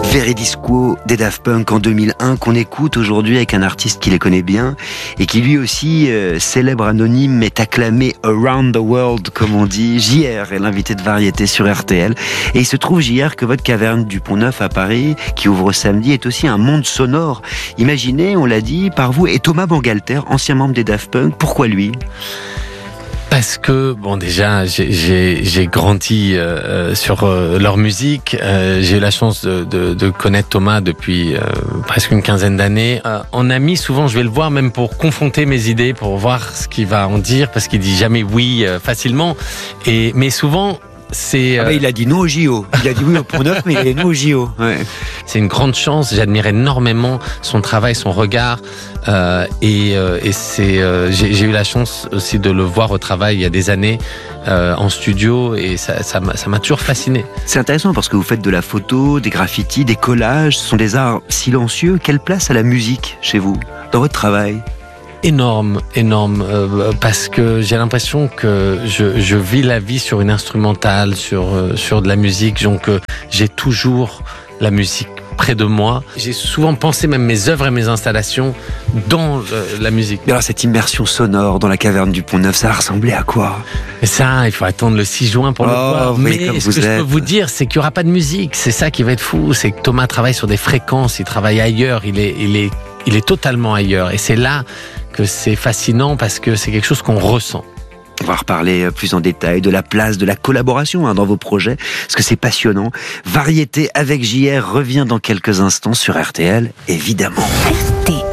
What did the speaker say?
Veridisco des Daft Punk en 2001 qu'on écoute aujourd'hui avec un artiste qui les connaît bien et qui lui aussi, célèbre anonyme, est acclamé around the world comme on dit. JR est l'invité de Variété sur RTL et il se trouve JR que votre caverne du Pont-Neuf à Paris qui ouvre samedi est aussi un monde sonore imaginé, on l'a dit, par vous et Thomas Bangalter, ancien membre des Daft Punk. Pourquoi lui ? Parce que, bon, déjà, j'ai grandi sur leur musique. J'ai eu la chance de connaître Thomas depuis presque une quinzaine d'années. En ami, souvent, je vais le voir même pour confronter mes idées, pour voir ce qu'il va en dire, parce qu'il dit jamais oui facilement. Mais souvent, c'est... il a dit non au JO. Il a dit oui au Pont-Neuf, mais il a dit non au JO. Ouais. C'est une grande chance. J'admire énormément son travail, son regard. J'ai eu la chance aussi de le voir au travail il y a des années en studio et ça m'a toujours fasciné. C'est intéressant parce que vous faites de la photo, des graffitis, des collages. Ce sont des arts silencieux. Quelle place a la musique chez vous, dans votre travail ? Énorme, parce que j'ai l'impression que je vis la vie sur une instrumentale, sur de la musique, donc j'ai toujours la musique près de moi. J'ai souvent pensé même mes œuvres et mes installations dans la musique. Mais alors cette immersion sonore dans la caverne du Pont-Neuf, ça a ressemblé à quoi ? Et ça, il faut attendre le 6 juin pour le voir. Mais ce que je peux vous dire, c'est qu'il n'y aura pas de musique. C'est ça qui va être fou, c'est que Thomas travaille sur des fréquences, il travaille ailleurs, il est totalement ailleurs. Et c'est là que c'est fascinant parce que c'est quelque chose qu'on ressent. On va reparler plus en détail de la place de la collaboration dans vos projets, parce que c'est passionnant. Variété avec JR revient dans quelques instants sur RTL, évidemment.